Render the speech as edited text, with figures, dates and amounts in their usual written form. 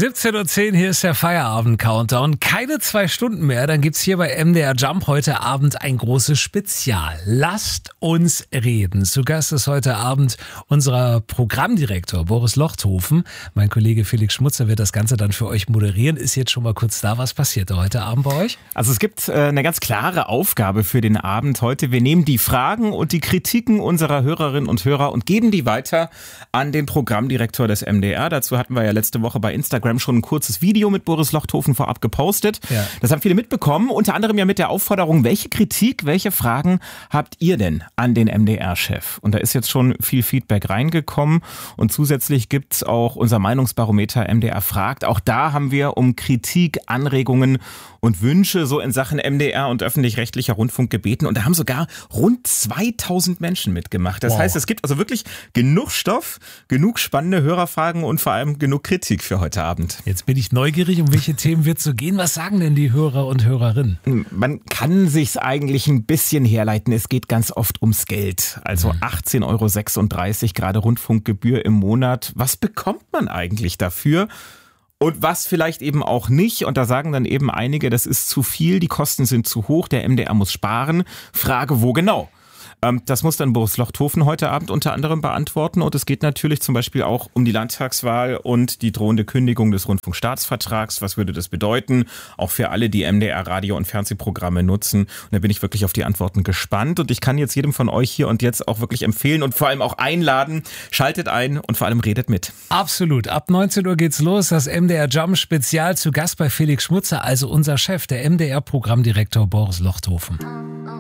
17:10 Uhr, hier ist der Feierabend-Countdown. Keine 2 Stunden mehr, dann gibt's hier bei MDR Jump heute Abend ein großes Spezial. Lasst uns reden. Zu Gast ist heute Abend unser Programmdirektor Boris Lochthofen. Mein Kollege Felix Schmutzer wird das Ganze dann für euch moderieren. Ist jetzt schon mal kurz da. Was passiert da heute Abend bei euch? Also es gibt eine ganz klare Aufgabe für den Abend heute. Wir nehmen die Fragen und die Kritiken unserer Hörerinnen und Hörer und geben die weiter an den Programmdirektor des MDR. Dazu hatten wir ja letzte Woche bei Instagram schon ein kurzes Video mit Boris Lochthofen vorab gepostet. Ja. Das haben viele mitbekommen, unter anderem ja mit der Aufforderung, welche Kritik, welche Fragen habt ihr denn an den MDR-Chef? Und da ist jetzt schon viel Feedback reingekommen und zusätzlich gibt's auch unser Meinungsbarometer MDR fragt. Auch da haben wir um Kritik, Anregungen und Wünsche so in Sachen MDR und öffentlich-rechtlicher Rundfunk gebeten und da haben sogar rund 2000 Menschen mitgemacht. Das heißt, es gibt also wirklich genug Stoff, genug spannende Hörerfragen und vor allem genug Kritik für heute Abend. Jetzt bin ich neugierig, um welche Themen wird es so gehen. Was sagen denn die Hörer und Hörerinnen? Man kann sich's eigentlich ein bisschen herleiten. Es geht ganz oft ums Geld. Also 18,36 € gerade Rundfunkgebühr im Monat. Was bekommt man eigentlich dafür? Und was vielleicht eben auch nicht, und da sagen dann eben einige, das ist zu viel, die Kosten sind zu hoch, der MDR muss sparen. Frage, wo genau? Das muss dann Boris Lochthofen heute Abend unter anderem beantworten und es geht natürlich zum Beispiel auch um die Landtagswahl und die drohende Kündigung des Rundfunkstaatsvertrags. Was würde das bedeuten? Auch für alle, die MDR Radio- und Fernsehprogramme nutzen. Und da bin ich wirklich auf die Antworten gespannt und ich kann jetzt jedem von euch hier und jetzt auch wirklich empfehlen und vor allem auch einladen. Schaltet ein und vor allem redet mit. Absolut. Ab 19 Uhr geht's los. Das MDR Jump Spezial zu Gast bei Felix Schmutzer, also unser Chef, der MDR-Programmdirektor Boris Lochthofen.